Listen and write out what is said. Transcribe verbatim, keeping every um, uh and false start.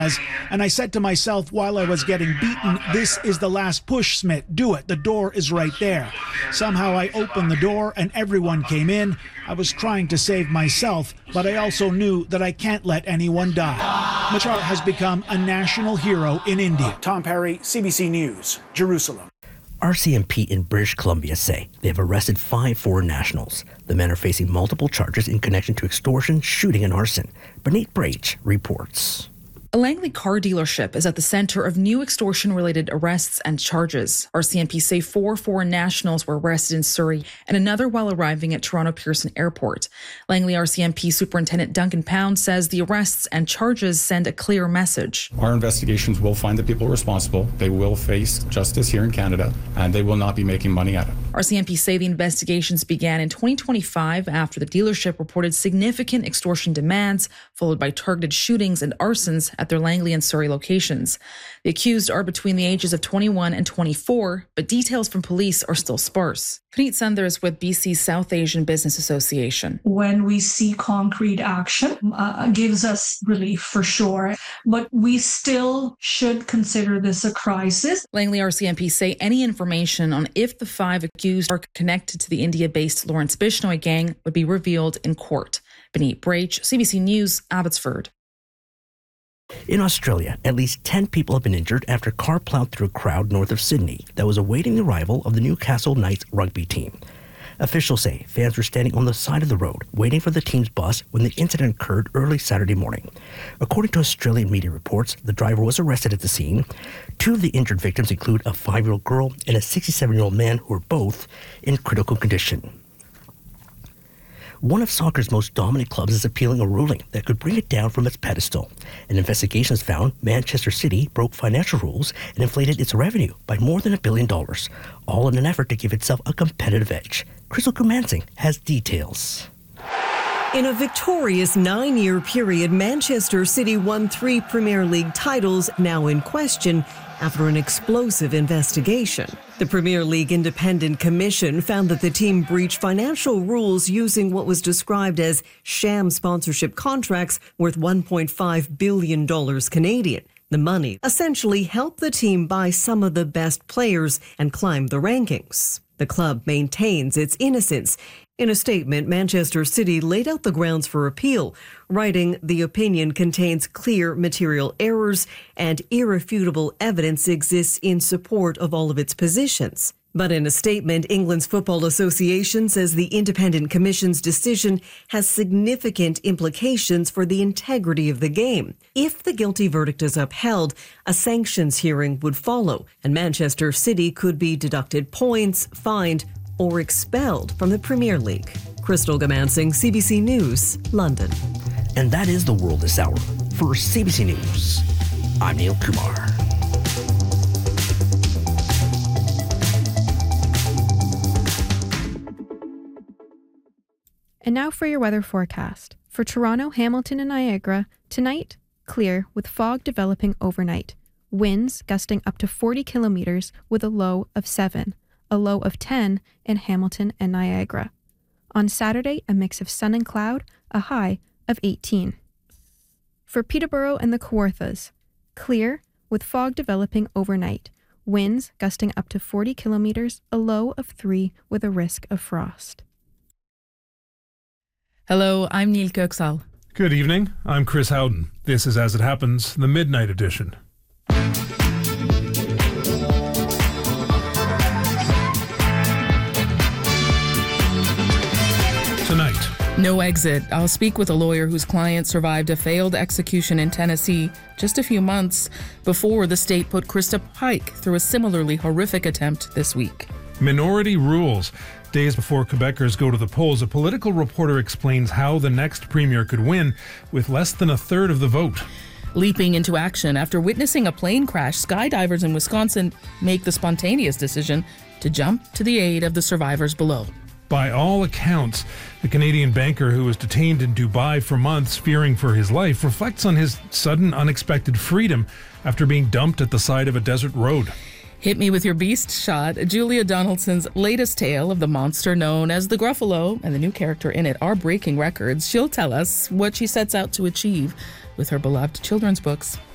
And I said to myself while I was getting beaten, this is the last push, Smith. Do it. The door is right there. Somehow I opened the door and everyone came in. I was trying to save myself, but I also knew that I can't let anyone die. Machar has become a national hero in India. Tom Perry, C B C News, Jerusalem. R C M P in British Columbia say they have arrested five foreign nationals. The men are facing multiple charges in connection to extortion, shooting, and arson. Benit Brach reports. A Langley car dealership is at the center of new extortion-related arrests and charges. R C M P say four foreign nationals were arrested in Surrey and another while arriving at Toronto Pearson Airport. Langley R C M P Superintendent Duncan Pound says the arrests and charges send a clear message. Our investigations will find the people responsible. They will face justice here in Canada, and they will not be making money at it. R C M P say the investigations began in twenty twenty-five after the dealership reported significant extortion demands, followed by targeted shootings and arsons at their Langley and Surrey locations. The accused are between the ages of twenty-one and twenty-four, but details from police are still sparse. Puneet Sundar is with B C's South Asian Business Association. When we see concrete action, uh, gives us relief for sure, but we still should consider this a crisis. Langley R C M P say any information on if the five accused are connected to the India-based Lawrence Bishnoi gang would be revealed in court. Benit Brach, C B C News, Abbotsford. In Australia, at least ten people have been injured after a car plowed through a crowd north of Sydney that was awaiting the arrival of the Newcastle Knights rugby team. Officials say fans were standing on the side of the road waiting for the team's bus when the incident occurred early Saturday morning. According to Australian media reports, the driver was arrested at the scene. Two of the injured victims include a five-year-old girl and a sixty-seven-year-old man who are both in critical condition. One of soccer's most dominant clubs is appealing a ruling that could bring it down from its pedestal. An investigation has found Manchester City broke financial rules and inflated its revenue by more than a billion dollars, all in an effort to give itself a competitive edge. Crystal Kumansing has details. In a victorious nine-year period, Manchester City won three Premier League titles, now in question after an explosive investigation. The Premier League Independent Commission found that the team breached financial rules using what was described as sham sponsorship contracts worth one point five billion dollars Canadian. The money essentially helped the team buy some of the best players and climb the rankings. The club maintains its innocence. In a statement, Manchester City laid out the grounds for appeal, writing, "The opinion contains clear material errors and irrefutable evidence exists in support of all of its positions." But in a statement, England's Football Association says the Independent Commission's decision has significant implications for the integrity of the game. If the guilty verdict is upheld, a sanctions hearing would follow, and Manchester City could be deducted points, fined, or expelled from the Premier League. Crystal Gamansing, C B C News, London. And that is the world this hour. For C B C News, I'm Neil Kumar. And now for your weather forecast. For Toronto, Hamilton, and Niagara, tonight, clear with fog developing overnight. Winds gusting up to forty kilometers with a low of seven. A low of ten in Hamilton and Niagara. On Saturday, a mix of sun and cloud, a high of eighteen. For Peterborough and the Kawarthas, clear with fog developing overnight. Winds gusting up to forty kilometers, a low of three with a risk of frost. Hello, I'm Neil Köksal. Good evening, I'm Chris Howden. This is As It Happens, the Midnight Edition. Tonight. No exit. I'll speak with a lawyer whose client survived a failed execution in Tennessee just a few months before the state put Krista Pike through a similarly horrific attempt this week. Minority rules. Days before Quebecers go to the polls, a political reporter explains how the next premier could win with less than a third of the vote. Leaping into action after witnessing a plane crash, skydivers in Wisconsin make the spontaneous decision to jump to the aid of the survivors below. By all accounts, the Canadian banker who was detained in Dubai for months fearing for his life reflects on his sudden, unexpected freedom after being dumped at the side of a desert road. Hit me with your beast shot. Julia Donaldson's latest tale of the monster known as the Gruffalo and the new character in it are breaking records. She'll tell us what she sets out to achieve with her beloved children's books.